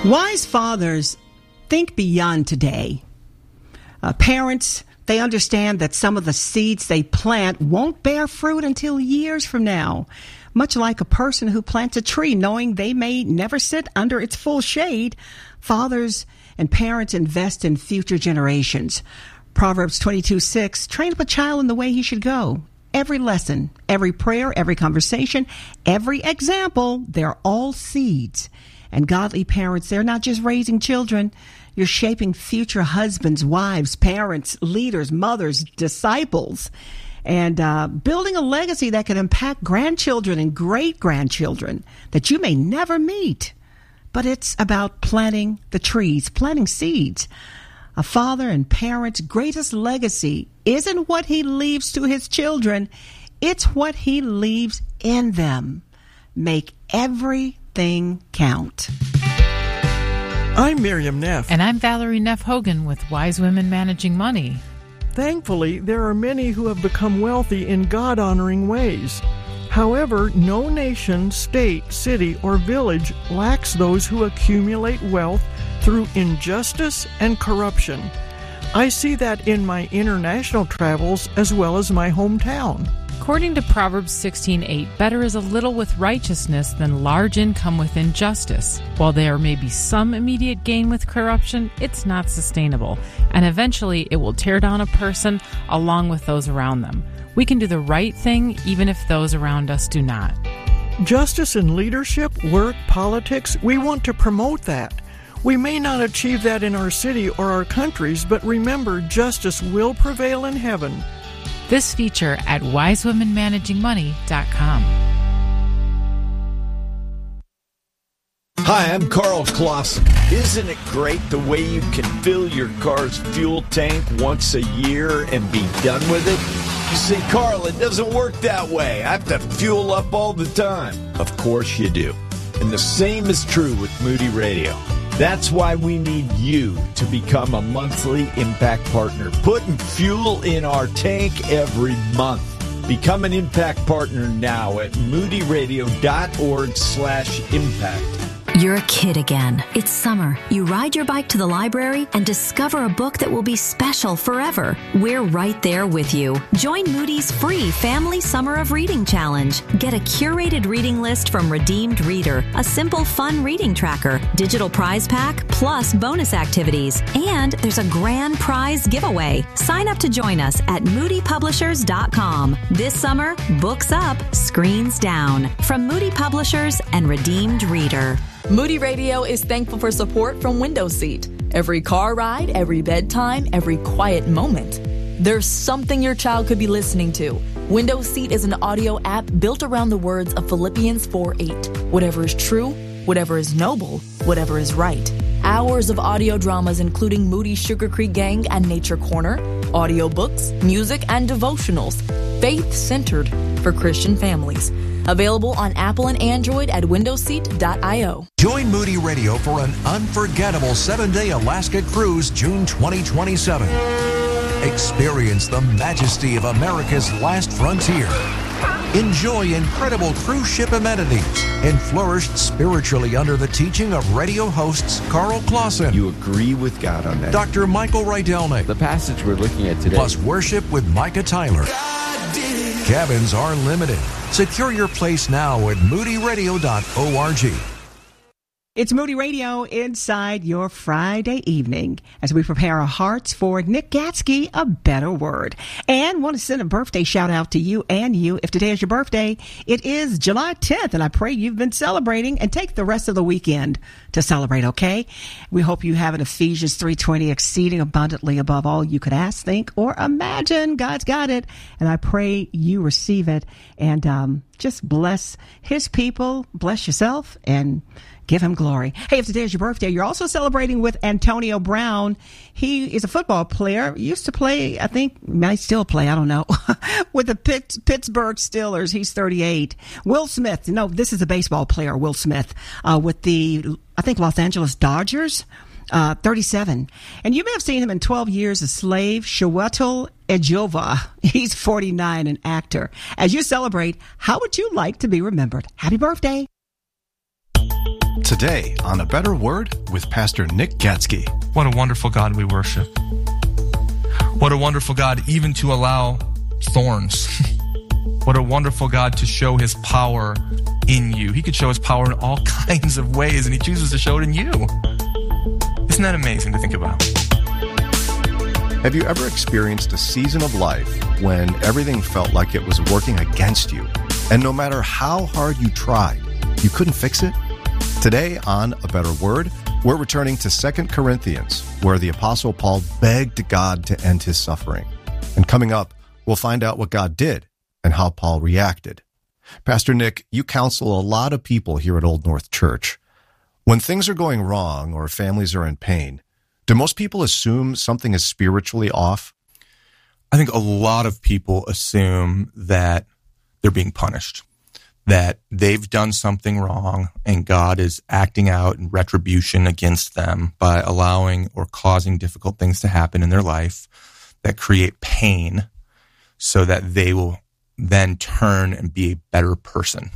Wise fathers think beyond today. Parents, they understand that some of the seeds they plant won't bear fruit until years from now. Much like a person who plants a tree knowing they may never sit under its full shade, fathers and parents invest in future generations. Proverbs 22:6, train up a child in the way he should go. Every lesson, every prayer, every conversation, every example, they're all seeds. And godly parents, they're not just raising children. You're shaping future husbands, wives, parents, leaders, mothers, disciples, and building a legacy that can impact grandchildren and great-grandchildren that you may never meet. But it's about planting the trees, planting seeds. A father and parent's greatest legacy isn't what he leaves to his children. It's what he leaves in them. Make everything count. I'm Miriam Neff. And I'm Valerie Neff Hogan with Wise Women Managing Money. Thankfully, there are many who have become wealthy in God-honoring ways. However, no nation, state, city, or village lacks those who accumulate wealth through injustice and corruption. I see that in my international travels as well as my hometown. According to Proverbs 16:8, better is a little with righteousness than large income with injustice. While there may be some immediate gain with corruption, it's not sustainable, and eventually it will tear down a person along with those around them. We can do the right thing even if those around us do not. Justice in leadership, work, politics, we want to promote that. We may not achieve that in our city or our countries, but remember, justice will prevail in heaven. This feature at wisewomenmanagingmoney.com. Hi, I'm Carl Clausen. Isn't it great the way you can fill your car's fuel tank once a year and be done with it? You say, Carl, it doesn't work that way. I have to fuel up all the time. Of course you do. And the same is true with Moody Radio. That's why we need you to become a monthly Impact Partner, putting fuel in our tank every month. Become an Impact Partner now at moodyradio.org/impact. You're a kid again. It's summer. You ride your bike to the library and discover a book that will be special forever. We're right there with you. Join Moody's free Family Summer of Reading Challenge. Get a curated reading list from Redeemed Reader, a simple, fun reading tracker, digital prize pack, plus bonus activities. And there's a grand prize giveaway. Sign up to join us at moodypublishers.com. This summer, books up, screens down. From Moody Publishers and Redeemed Reader. Moody Radio is thankful for support from Window Seat. Every car ride, every bedtime, every quiet moment. There's something your child could be listening to. Window Seat is an audio app built around the words of Philippians 4:8. Whatever is true, whatever is noble, whatever is right. Hours of audio dramas including Moody's Sugar Creek Gang and Nature Corner, audiobooks, music, and devotionals. Faith-centered for Christian families. Available on Apple and Android at windowseat.io. Join Moody Radio for an unforgettable 7-day Alaska cruise June 2027. Experience the majesty of America's last frontier. Enjoy incredible cruise ship amenities and flourish spiritually under the teaching of radio hosts Carl Clausen. You agree with God on that? Dr. Michael Rydelnik. The passage we're looking at today. Plus worship with Micah Tyler. Cabins are limited. Secure your place now at moodyradio.org. It's Moody Radio inside your Friday evening as we prepare our hearts for Nick Gatsky, A Better Word. And want to send a birthday shout out to you and you. If today is your birthday, it is July 10th, and I pray you've been celebrating and take the rest of the weekend to celebrate, okay? We hope you have an Ephesians 3:20 exceeding abundantly above all you could ask, think, or imagine. God's got it, and I pray you receive it and just bless his people, bless yourself, and give him glory. Hey, if today is your birthday, you're also celebrating with Antonio Brown. He is a football player. Used to play, I think, might still play, I don't know, with the Pittsburgh Steelers. He's 38. Will Smith, no, this is a baseball player, Will Smith, with the, I think, Los Angeles Dodgers. 37. And you may have seen him in 12 Years a Slave, Chiwetel Ejiofor. He's 49, an actor. As you celebrate, how would you like to be remembered? Happy birthday. Today today on A Better Word with Pastor Nick Gatzke. What a wonderful God we worship. What a wonderful God even to allow thorns. What a wonderful God to show his power in you. He could show his power in all kinds of ways, and he chooses to show it in you. Isn't that amazing to think about? Have you ever experienced a season of life when everything felt like it was working against you? And no matter how hard you tried, you couldn't fix it? Today on A Better Word, we're returning to 2 Corinthians, where the Apostle Paul begged God to end his suffering. And coming up, we'll find out what God did and how Paul reacted. Pastor Nick, you counsel a lot of people here at Old North Church. When things are going wrong or families are in pain, do most people assume something is spiritually off? I think a lot of people assume that they're being punished, that they've done something wrong and God is acting out in retribution against them by allowing or causing difficult things to happen in their life that create pain so that they will then turn and be a better person.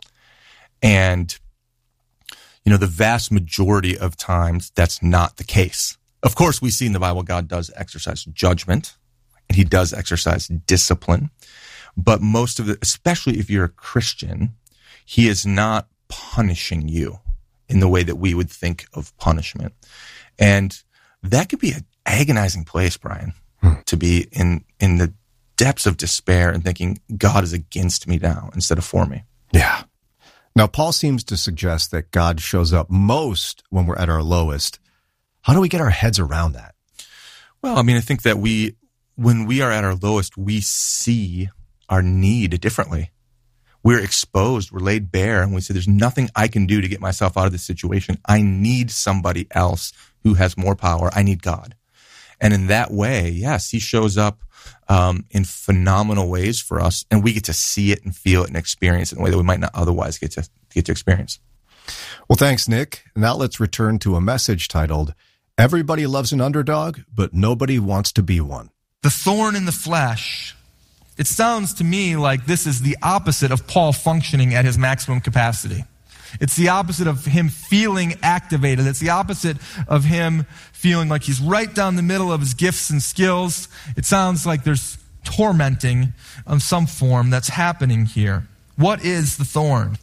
And the vast majority of times, that's not the case. Of course, we see in the Bible, God does exercise judgment, and he does exercise discipline. But most of it, especially if you're a Christian, he is not punishing you in the way that we would think of punishment. And that could be an agonizing place, Brian, to be in the depths of despair and thinking, God is against me now instead of for me. Yeah. Now, Paul seems to suggest that God shows up most when we're at our lowest. How do we get our heads around that? Well, I think that when we are at our lowest, we see our need differently. We're exposed, we're laid bare, and we say, there's nothing I can do to get myself out of this situation. I need somebody else who has more power. I need God. And in that way, yes, he shows up in phenomenal ways for us, and we get to see it and feel it and experience it in a way that we might not otherwise get to experience. Well, thanks, Nick. Now let's return to a message titled, Everybody Loves an Underdog, but Nobody Wants to Be One. The thorn in the flesh. It sounds to me like this is the opposite of Paul functioning at his maximum capacity. It's the opposite of him feeling activated. It's the opposite of him feeling like he's right down the middle of his gifts and skills. It sounds like there's tormenting of some form that's happening here. What is the thorn?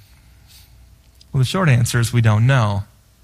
Well, the short answer is we don't know.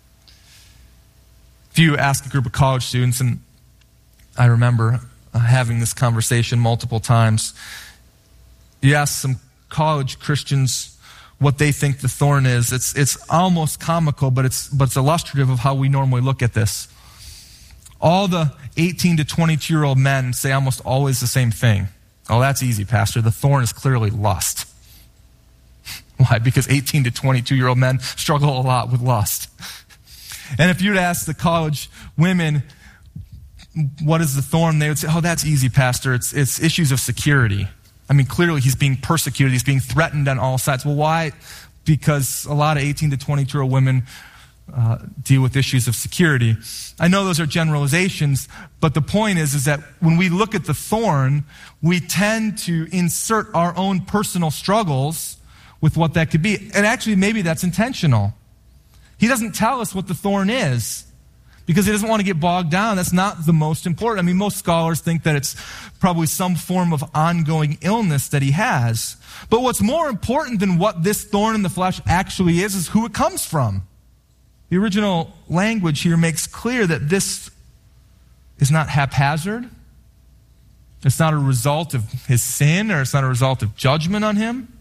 If you ask a group of college students, and I remember having this conversation multiple times, you ask some college Christians what they think the thorn is. It's almost comical, but it's illustrative of how we normally look at this. All the 18 to 22-year-old men say almost always the same thing. Oh, that's easy, Pastor. The thorn is clearly lust. Why? Because 18 to 22-year-old men struggle a lot with lust. And if you'd ask the college women, what is the thorn? They would say, oh, that's easy, Pastor. It's issues of security. Clearly he's being persecuted. He's being threatened on all sides. Well, why? Because a lot of 18 to 22-year-old women deal with issues of security. I know those are generalizations, but the point is that when we look at the thorn, we tend to insert our own personal struggles with what that could be. And actually, maybe that's intentional. He doesn't tell us what the thorn is, because he doesn't want to get bogged down. That's not the most important. Most scholars think that it's probably some form of ongoing illness that he has. But what's more important than what this thorn in the flesh actually is who it comes from. The original language here makes clear that this is not haphazard. It's not a result of his sin, or it's not a result of judgment on him.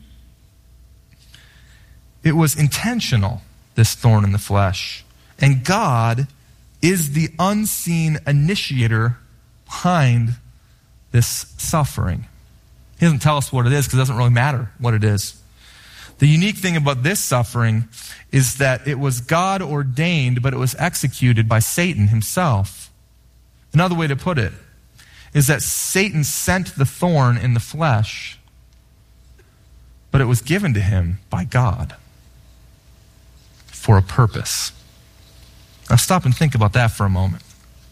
It was intentional, this thorn in the flesh. And God is the unseen initiator behind this suffering. He doesn't tell us what it is because it doesn't really matter what it is. The unique thing about this suffering is that it was God ordained, but it was executed by Satan himself. Another way to put it is that Satan sent the thorn in the flesh, but it was given to him by God for a purpose. Now stop and think about that for a moment.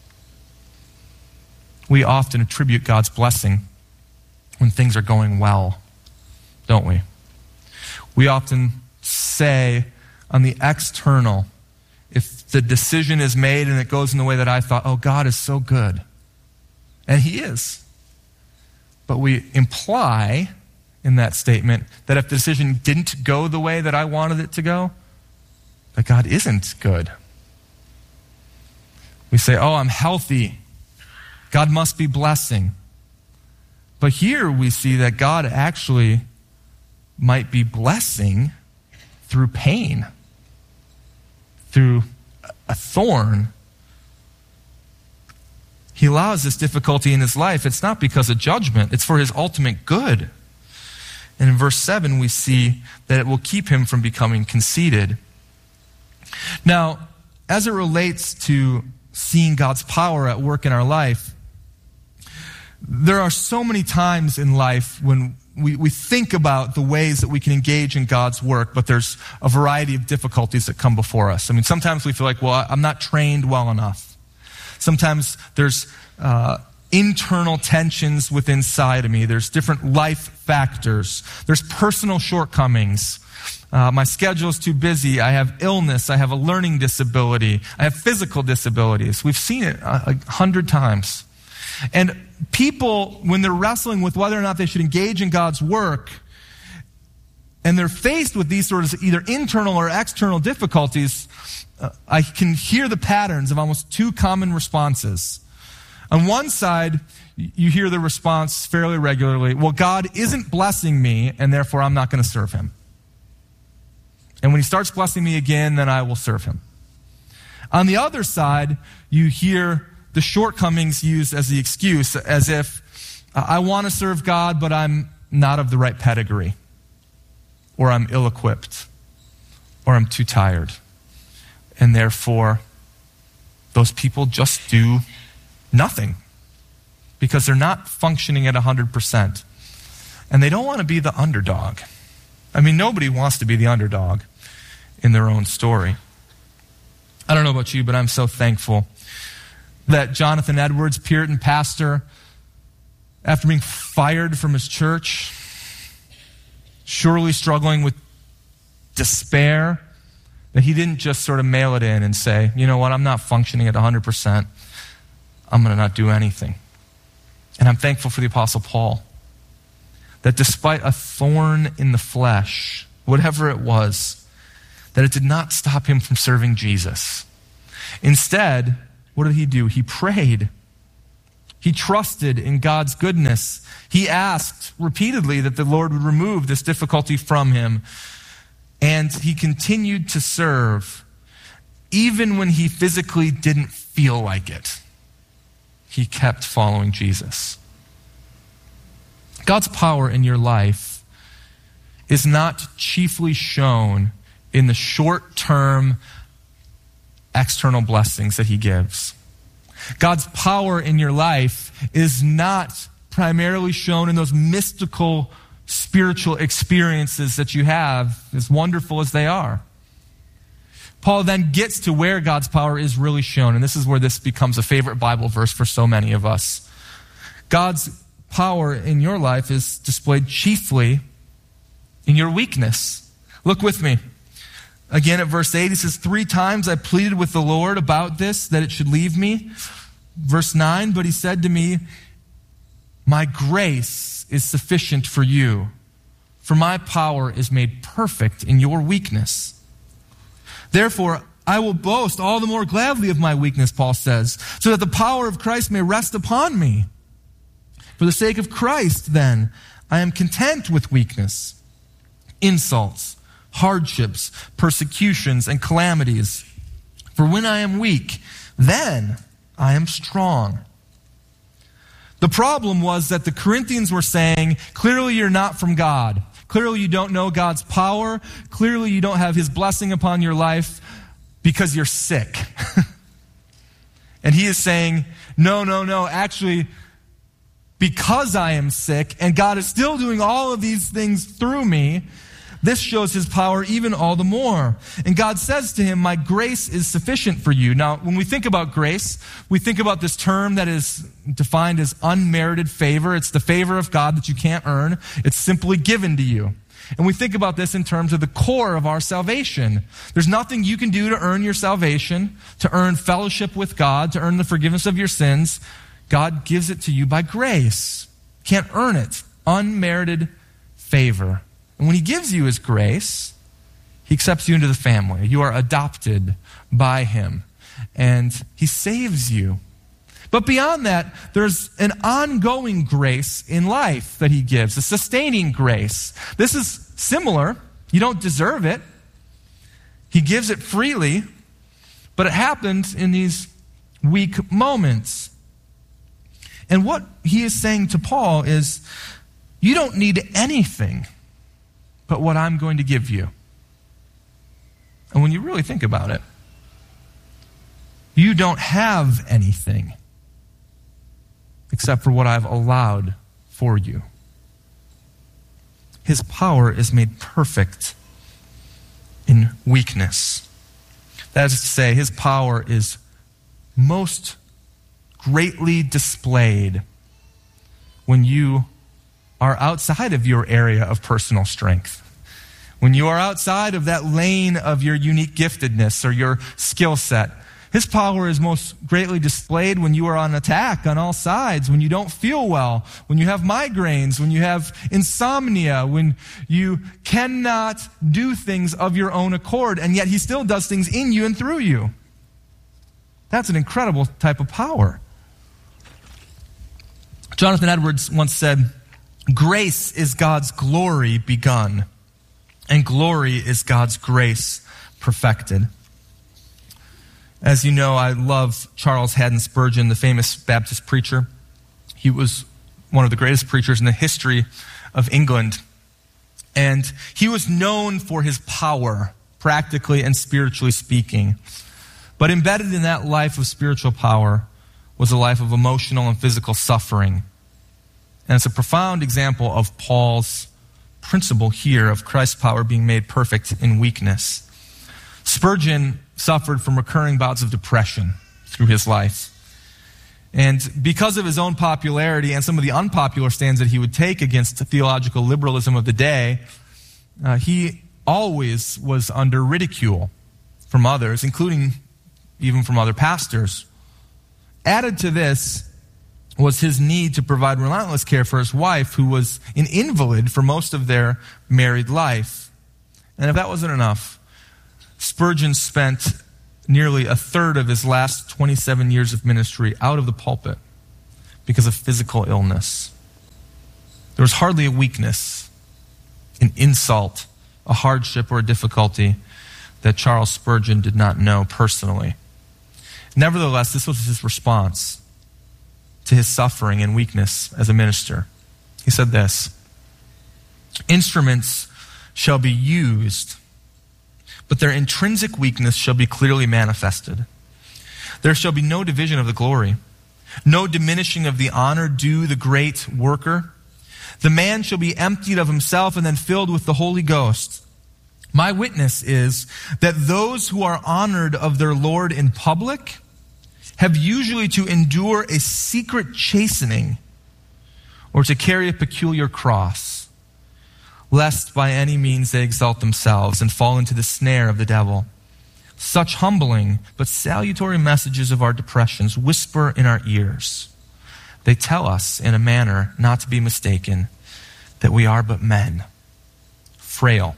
We often attribute God's blessing when things are going well, don't we? We often say, on the external. If the decision is made and it goes in the way that I thought, oh, God is so good. And he is. But we imply in that statement that if the decision didn't go the way that I wanted it to go, that God isn't good. We say, oh, I'm healthy. God must be blessing. But here we see that God actually might be blessing through pain, through a thorn. He allows this difficulty in his life. It's not because of judgment. It's for his ultimate good. And in verse 7, we see that it will keep him from becoming conceited. Now, as it relates to seeing God's power at work in our life, there are so many times in life when we think about the ways that we can engage in God's work, but there's a variety of difficulties that come before us. I mean, sometimes we feel like, well, I'm not trained well enough. Sometimes there's internal tensions within inside of me. There's different life factors. There's personal shortcomings. My schedule is too busy. I have illness. I have a learning disability. I have physical disabilities. We've seen it 100 times. And people, when they're wrestling with whether or not they should engage in God's work, and they're faced with these sort of either internal or external difficulties, I can hear the patterns of almost two common responses. On one side, you hear the response fairly regularly, well, God isn't blessing me, and therefore I'm not going to serve him. And when he starts blessing me again, then I will serve him. On the other side, you hear the shortcomings used as the excuse, as if I want to serve God, but I'm not of the right pedigree, or I'm ill-equipped, or I'm too tired. And therefore, those people just do nothing because they're not functioning at 100%. And they don't want to be the underdog. I mean, nobody wants to be the underdog in their own story. I don't know about you, but I'm so thankful that Jonathan Edwards, Puritan pastor, after being fired from his church, surely struggling with despair, that he didn't just sort of mail it in and say, you know what, I'm not functioning at 100%. I'm going to not do anything. And I'm thankful for the Apostle Paul, that despite a thorn in the flesh, whatever it was, that it did not stop him from serving Jesus. Instead, what did he do? He prayed. He trusted in God's goodness. He asked repeatedly that the Lord would remove this difficulty from him. And he continued to serve even when he physically didn't feel like it. He kept following Jesus. God's power in your life is not chiefly shown in the short-term external blessings that he gives. God's power in your life is not primarily shown in those mystical spiritual experiences that you have, as wonderful as they are. Paul then gets to where God's power is really shown, and this is where this becomes a favorite Bible verse for so many of us. God's power in your life is displayed chiefly in your weakness. Look with me. Again, at verse 8, he says, 3 times I pleaded with the Lord about this, that it should leave me. Verse 9, but he said to me, my grace is sufficient for you, for my power is made perfect in your weakness. Therefore, I will boast all the more gladly of my weakness, Paul says, so that the power of Christ may rest upon me. For the sake of Christ, then, I am content with weakness, insults, hardships, persecutions, and calamities. For when I am weak, then I am strong. The problem was that the Corinthians were saying, clearly you're not from God. Clearly you don't know God's power. Clearly you don't have his blessing upon your life because you're sick. And he is saying, no. Actually, because I am sick and God is still doing all of these things through me, this shows his power even all the more. And God says to him, my grace is sufficient for you. Now, when we think about grace, we think about this term that is defined as unmerited favor. It's the favor of God that you can't earn. It's simply given to you. And we think about this in terms of the core of our salvation. There's nothing you can do to earn your salvation, to earn fellowship with God, to earn the forgiveness of your sins. God gives it to you by grace. Can't earn it. Unmerited favor. And when he gives you his grace, he accepts you into the family. You are adopted by him. And he saves you. But beyond that, there's an ongoing grace in life that he gives, a sustaining grace. This is similar. You don't deserve it. He gives it freely, but it happens in these weak moments. And what he is saying to Paul is, you don't need anything but what I'm going to give you. And when you really think about it, you don't have anything except for what I've allowed for you. His power is made perfect in weakness. That is to say, his power is most greatly displayed when you are outside of your area of personal strength. When you are outside of that lane of your unique giftedness or your skill set. His power is most greatly displayed when you are on attack on all sides, when you don't feel well, when you have migraines, when you have insomnia, when you cannot do things of your own accord, and yet he still does things in you and through you. That's an incredible type of power. Jonathan Edwards once said, "Grace is God's glory begun, and glory is God's grace perfected." As you know, I love Charles Haddon Spurgeon, the famous Baptist preacher. He was one of the greatest preachers in the history of England. And he was known for his power, practically and spiritually speaking. But embedded in that life of spiritual power was a life of emotional and physical suffering. And it's a profound example of Paul's principle here of Christ's power being made perfect in weakness. Spurgeon suffered from recurring bouts of depression through his life. And because of his own popularity and some of the unpopular stands that he would take against the theological liberalism of the day, he always was under ridicule from others, including even from other pastors. Added to this was his need to provide relentless care for his wife, who was an invalid for most of their married life. And if that wasn't enough, Spurgeon spent nearly a third of his last 27 years of ministry out of the pulpit because of physical illness. There was hardly a weakness, an insult, a hardship, or a difficulty that Charles Spurgeon did not know personally. Nevertheless, this was his response to his suffering and weakness as a minister. He said this, "Instruments shall be used, but their intrinsic weakness shall be clearly manifested. There shall be no division of the glory, no diminishing of the honor due the great worker. The man shall be emptied of himself and then filled with the Holy Ghost. My witness is that those who are honored of their Lord in public have usually to endure a secret chastening or to carry a peculiar cross, lest by any means they exalt themselves and fall into the snare of the devil. Such humbling but salutary messages of our depressions whisper in our ears. They tell us in a manner not to be mistaken that we are but men, frail,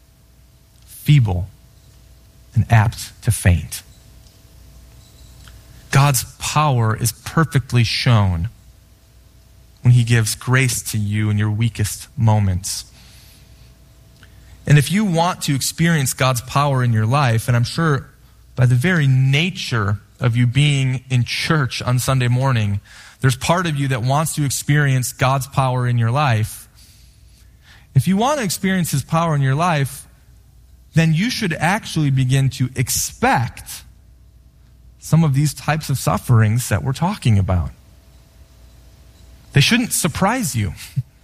feeble, and apt to faint." God's power is perfectly shown when he gives grace to you in your weakest moments. And if you want to experience God's power in your life, and I'm sure by the very nature of you being in church on Sunday morning, there's part of you that wants to experience God's power in your life. If you want to experience his power in your life, then you should actually begin to expect some of these types of sufferings that we're talking about. They shouldn't surprise you.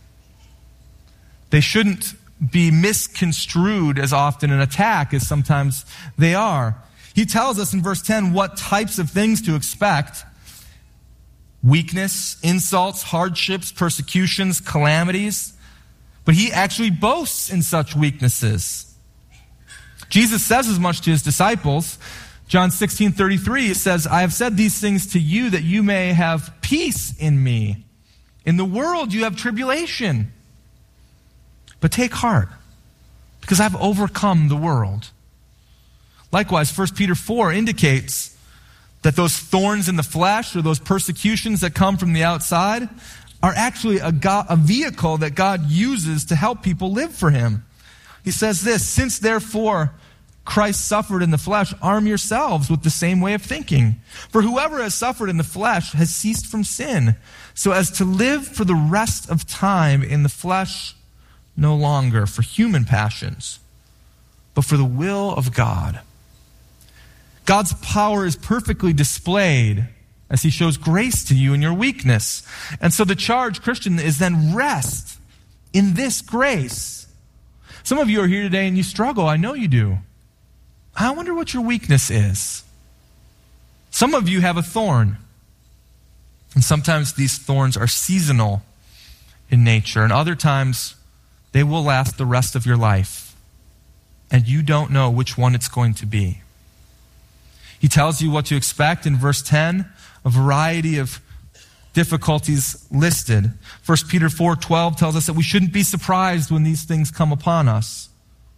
They shouldn't be misconstrued as often an attack as sometimes they are. He tells us in verse 10 what types of things to expect: weakness, insults, hardships, persecutions, calamities. but he actually boasts in such weaknesses. Jesus says as much to his disciples. John 16:33 says, I have said these things to you that you may have peace in me. In the world you have tribulation. But take heart, because I've overcome the world. Likewise, 1 Peter 4 indicates that those thorns in the flesh or those persecutions that come from the outside are actually a vehicle that God uses to help people live for him. He says this, since therefore Christ suffered in the flesh, arm yourselves with the same way of thinking. For whoever has suffered in the flesh has ceased from sin, so as to live for the rest of time in the flesh no longer for human passions, but for the will of God. God's power is perfectly displayed as he shows grace to you in your weakness. And so the charge, Christian, is then rest in this grace. Some of you are here today and you struggle. I know you do. I wonder what your weakness is. Some of you have a thorn. And sometimes these thorns are seasonal in nature. And other times they will last the rest of your life. And you don't know which one it's going to be. He tells you what to expect in verse 10, a variety of difficulties listed. 1 Peter 4:12 tells us that we shouldn't be surprised when these things come upon us.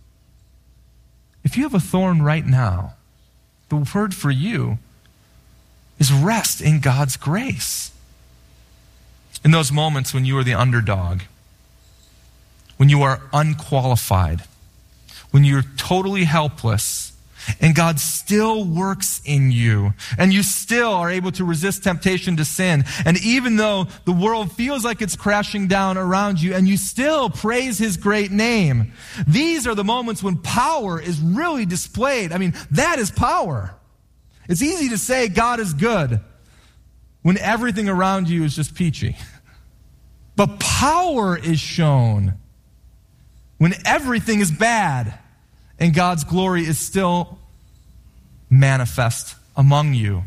If you have a thorn right now, the word for you is rest in God's grace. In those moments when you are the underdog, when you are unqualified, when you're totally helpless, and God still works in you, and you still are able to resist temptation to sin, and even though the world feels like it's crashing down around you, and you still praise his great name, these are the moments when power is really displayed. I mean, that is power. It's easy to say God is good when everything around you is just peachy. But power is shown when everything is bad and God's glory is still manifest among you.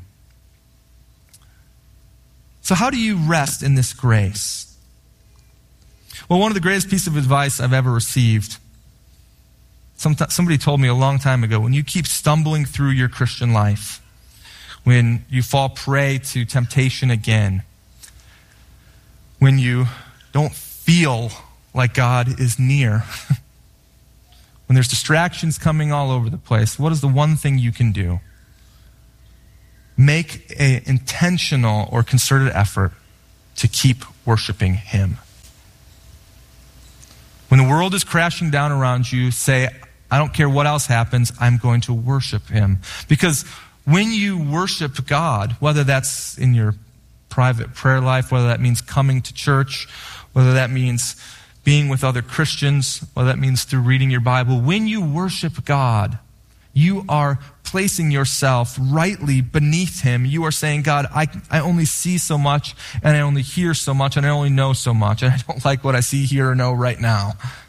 So how do you rest in this grace? Well, one of the greatest pieces of advice I've ever received, somebody told me a long time ago, when you keep stumbling through your Christian life, when you fall prey to temptation again, when you don't feel like God is near, when there's distractions coming all over the place, what is the one thing you can do? Make an intentional or concerted effort to keep worshiping him. When the world is crashing down around you, say, I don't care what else happens, I'm going to worship him. Because when you worship God, whether that's in your private prayer life, whether that means coming to church, whether that means being with other Christians, whether that means through reading your Bible, when you worship God, you are placing yourself rightly beneath him. You are saying, God, I only see so much, and I only hear so much, and I only know so much, and I don't like what I see, hear, or know right now.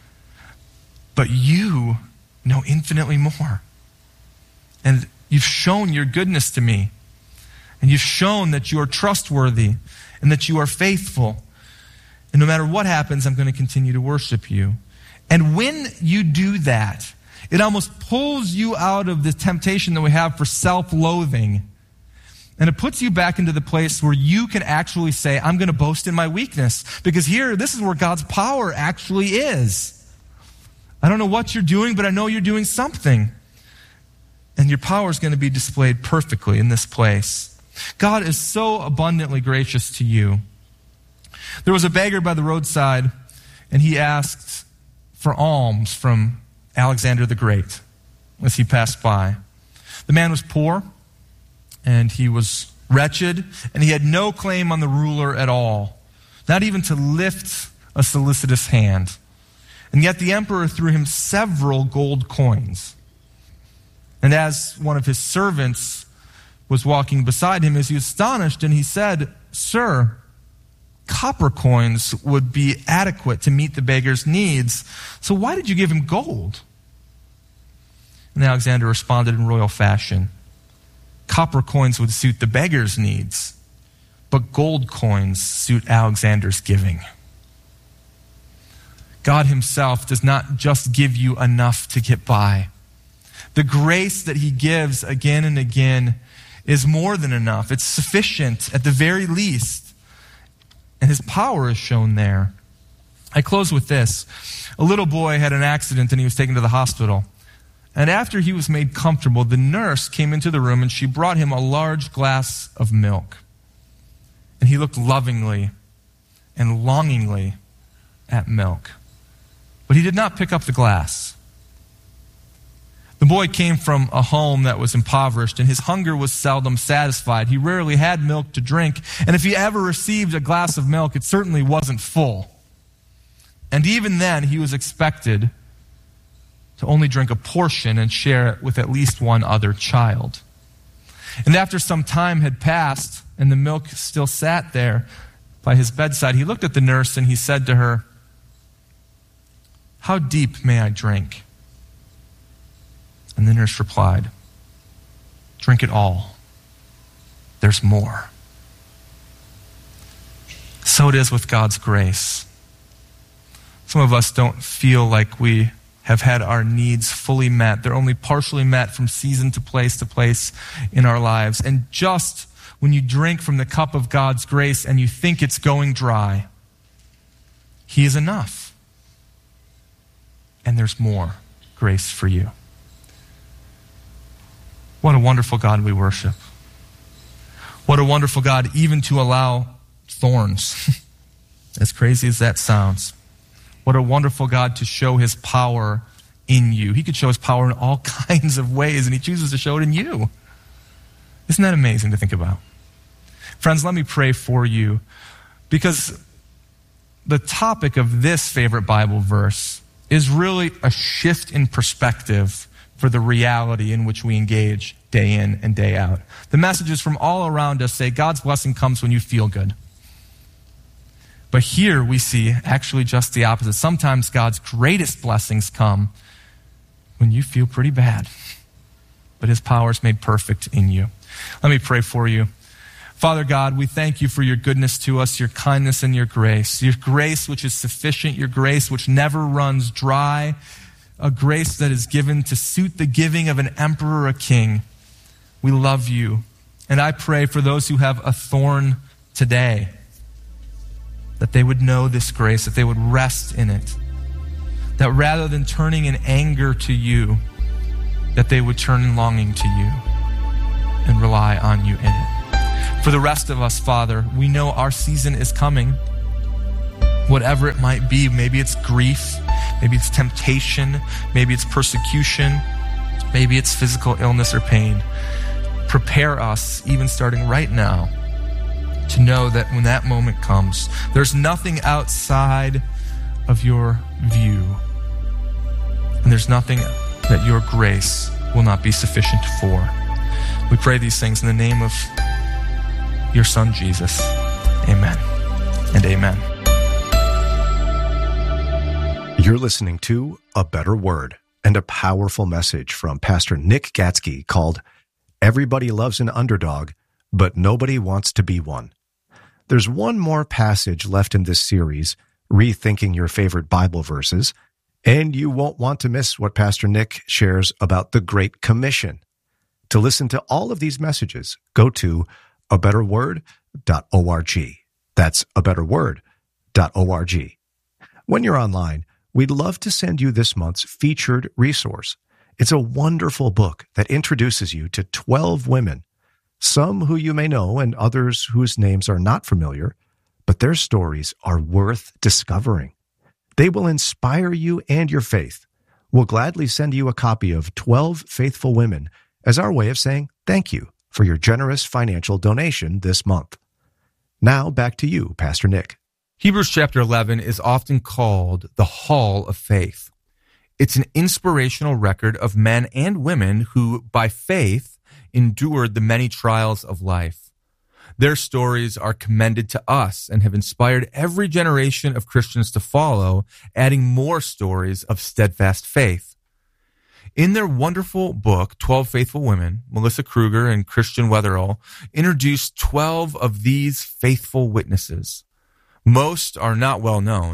But you know infinitely more. And you've shown your goodness to me. And you've shown that you are trustworthy and that you are faithful. And no matter what happens, I'm going to continue to worship you. And when you do that, it almost pulls you out of the temptation that we have for self-loathing. And it puts you back into the place where you can actually say, I'm going to boast in my weakness. Because here, this is where God's power actually is. I don't know what you're doing, but I know you're doing something. And your power is going to be displayed perfectly in this place. God is so abundantly gracious to you. There was a beggar by the roadside, and he asked for alms from Alexander the Great as he passed by. The man was poor, and he was wretched, and he had no claim on the ruler at all, not even to lift a solicitous hand. And yet the emperor threw him several gold coins. And as one of his servants was walking beside him, he was astonished, and he said, Sir, copper coins would be adequate to meet the beggar's needs. So why did you give him gold? And Alexander responded in royal fashion. Copper coins would suit the beggar's needs, but gold coins suit Alexander's giving. God himself does not just give you enough to get by. The grace that he gives again and again is more than enough. It's sufficient at the very least. And his power is shown there. I close with this. A little boy had an accident and he was taken to the hospital. And after he was made comfortable, the nurse came into the room and she brought him a large glass of milk. And he looked lovingly and longingly at milk. But he did not pick up the glass. The boy came from a home that was impoverished, and his hunger was seldom satisfied. He rarely had milk to drink, and if he ever received a glass of milk, it certainly wasn't full. And even then, he was expected to only drink a portion and share it with at least one other child. And after some time had passed, and the milk still sat there by his bedside, he looked at the nurse and he said to her, "How deep may I drink?" And the nurse replied, "Drink it all. There's more." So it is with God's grace. Some of us don't feel like we have had our needs fully met. They're only partially met from season to place in our lives. And just when you drink from the cup of God's grace and you think it's going dry, he is enough. And there's more grace for you. What a wonderful God we worship. What a wonderful God even to allow thorns, as crazy as that sounds. What a wonderful God to show his power in you. He could show his power in all kinds of ways, and he chooses to show it in you. Isn't that amazing to think about? Friends, let me pray for you, because the topic of this favorite Bible verse is really a shift in perspective for the reality in which we engage day in and day out. The messages from all around us say God's blessing comes when you feel good. But here we see actually just the opposite. Sometimes God's greatest blessings come when you feel pretty bad, but his power is made perfect in you. Let me pray for you. Father God, we thank you for your goodness to us, your kindness and your grace which is sufficient, your grace which never runs dry, a grace that is given to suit the giving of an emperor, a king. We love you. And I pray for those who have a thorn today, that they would know this grace, that they would rest in it, that rather than turning in anger to you, that they would turn in longing to you and rely on you in it. For the rest of us, Father, we know our season is coming. Whatever it might be, maybe it's grief, maybe it's temptation, maybe it's persecution, maybe it's physical illness or pain. Prepare us, even starting right now, to know that when that moment comes, there's nothing outside of your view. And there's nothing that your grace will not be sufficient for. We pray these things in the name of your Son, Jesus. Amen and amen. You're listening to A Better Word and a powerful message from Pastor Nick Gatzke called Everybody Loves an Underdog, but Nobody Wants to Be One. There's one more passage left in this series, Rethinking Your Favorite Bible Verses, and you won't want to miss what Pastor Nick shares about the Great Commission. To listen to all of these messages, go to abetterword.org. That's abetterword.org. When you're online, we'd love to send you this month's featured resource. It's a wonderful book that introduces you to 12 women, some who you may know and others whose names are not familiar, but their stories are worth discovering. They will inspire you and your faith. We'll gladly send you a copy of 12 Faithful Women as our way of saying thank you for your generous financial donation this month. Now back to you, Pastor Nick. Hebrews chapter 11 is often called the Hall of Faith. It's an inspirational record of men and women who, by faith, endured the many trials of life. Their stories are commended to us and have inspired every generation of Christians to follow, adding more stories of steadfast faith. In their wonderful book, 12 Faithful Women, Melissa Kruger and Christian Weatherall introduced 12 of these faithful witnesses. Most are not well known,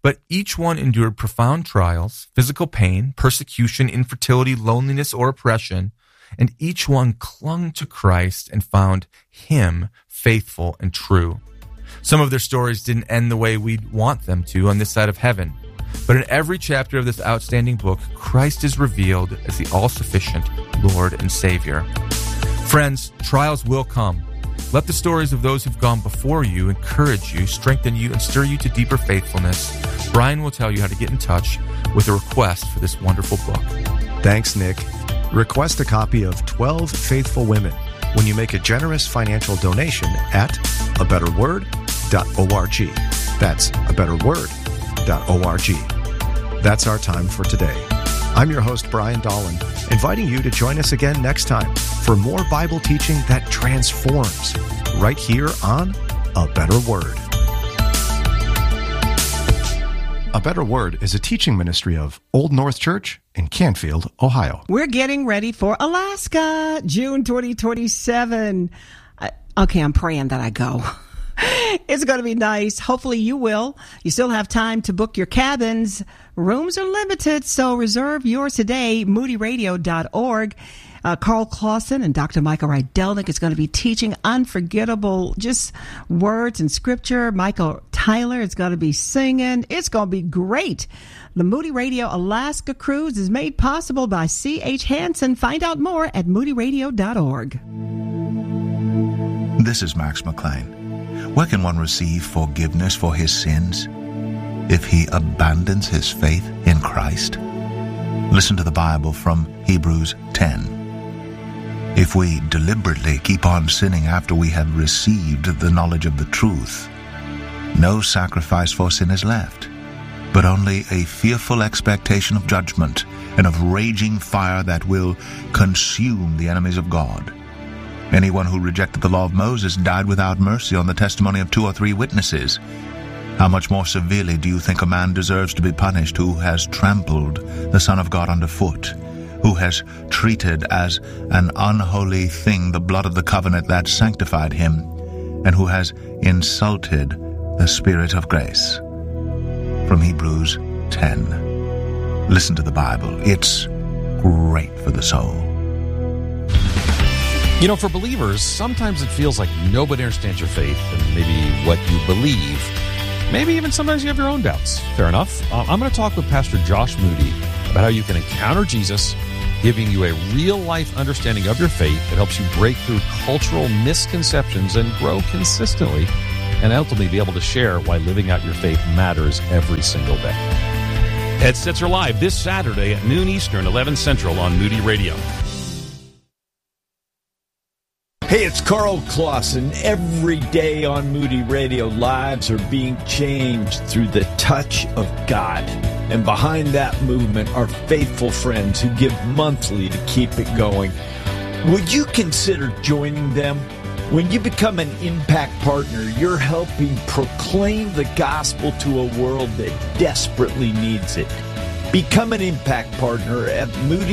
But each one endured profound trials, physical pain, persecution, infertility, loneliness, or oppression, and each one clung to Christ and found Him faithful and true. Some of their stories didn't end the way we'd want them to on this side of heaven. But in every chapter of this outstanding book, Christ is revealed as the all-sufficient Lord and Savior. Friends, trials will come. Let the stories of those who've gone before you encourage you, strengthen you, and stir you to deeper faithfulness. Brian will tell you how to get in touch with a request for this wonderful book. Thanks, Nick. Request a copy of 12 Faithful Women when you make a generous financial donation at abetterword.org. That's abetterword.org. That's our time for today. I'm your host, Brian Dolan, inviting you to join us again next time for more Bible teaching that transforms, right here on A Better Word. A Better Word is a teaching ministry of Old North Church in Canfield, Ohio. We're getting ready for Alaska, June 2027. Okay, I'm praying that I go. It's going to be nice. Hopefully you will. You still have time to book your cabins. Rooms are limited, so reserve yours today. moodyradio.org. Carl Clausen and Dr. Michael Rydelnik is going to be teaching unforgettable just words and scripture. Michael Tyler is going to be singing. It's going to be great. The Moody Radio Alaska Cruise is made possible by C.H. Hansen. Find out more at moodyradio.org. This is Max McLean. Where can one receive forgiveness for his sins? If he abandons his faith in Christ? Listen to the Bible from Hebrews 10. If we deliberately keep on sinning after we have received the knowledge of the truth, no sacrifice for sin is left, but only a fearful expectation of judgment and of raging fire that will consume the enemies of God. Anyone who rejected the law of Moses died without mercy on the testimony of 2 or 3 witnesses. How much more severely do you think a man deserves to be punished who has trampled the Son of God underfoot, who has treated as an unholy thing the blood of the covenant that sanctified him, and who has insulted the Spirit of grace? From Hebrews 10. Listen to the Bible. It's great for the soul. You know, for believers, sometimes it feels like nobody understands your faith and maybe what you believe. Maybe even sometimes you have your own doubts. Fair enough. I'm going to talk with Pastor Josh Moody about how you can encounter Jesus, giving you a real-life understanding of your faith that helps you break through cultural misconceptions and grow consistently, and ultimately be able to share why living out your faith matters every single day. Headsets are live this Saturday at noon Eastern, 11 Central on Moody Radio. Hey, it's Carl Clausen. Every day on Moody Radio, lives are being changed through the touch of God. And behind that movement are faithful friends who give monthly to keep it going. Would you consider joining them? When you become an impact partner, you're helping proclaim the gospel to a world that desperately needs it. Become an impact partner at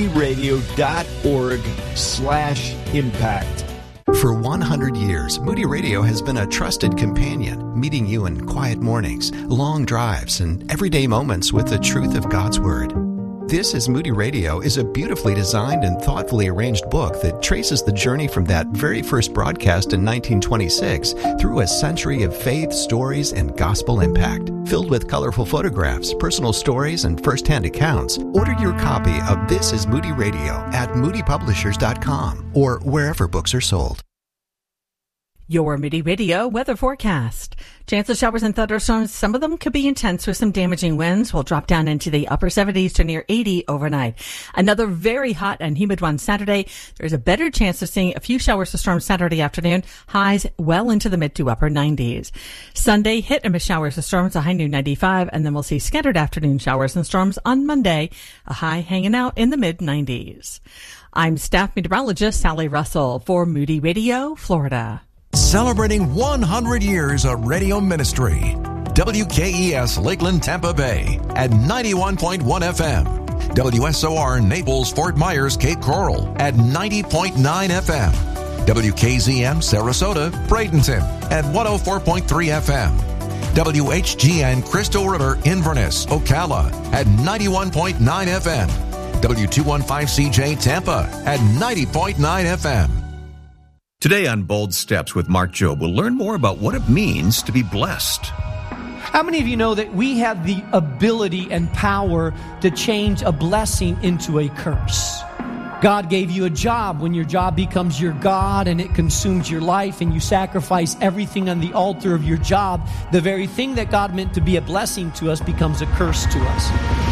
moodyradio.org/impact. For 100 years, Moody Radio has been a trusted companion, meeting you in quiet mornings, long drives, and everyday moments with the truth of God's Word. This is Moody Radio is a beautifully designed and thoughtfully arranged book that traces the journey from that very first broadcast in 1926 through a century of faith, stories, and gospel impact. Filled with colorful photographs, personal stories, and first-hand accounts, order your copy of This is Moody Radio at moodypublishers.com or wherever books are sold. Your Moody Radio weather forecast. Chance of showers and thunderstorms. Some of them could be intense with some damaging winds. Will drop down into the upper 70s to near 80 overnight. Another very hot and humid one Saturday. There's a better chance of seeing a few showers or storms Saturday afternoon. Highs well into the mid to upper 90s. Sunday, hit and miss showers or storms. A high near 95. And then we'll see scattered afternoon showers and storms on Monday. A high hanging out in the mid 90s. I'm staff meteorologist Sally Russell for Moody Radio, Florida. Celebrating 100 years of radio ministry. WKES Lakeland, Tampa Bay at 91.1 FM. WSOR Naples, Fort Myers, Cape Coral at 90.9 FM. WKZM Sarasota, Bradenton at 104.3 FM. WHGN Crystal River, Inverness, Ocala at 91.9 FM. W215CJ Tampa at 90.9 FM. Today on Bold Steps with Mark Jobe, we'll learn more about what it means to be blessed. How many of you know that we have the ability and power to change a blessing into a curse? God gave you a job. When your job becomes your God and it consumes your life and you sacrifice everything on the altar of your job, the very thing that God meant to be a blessing to us becomes a curse to us.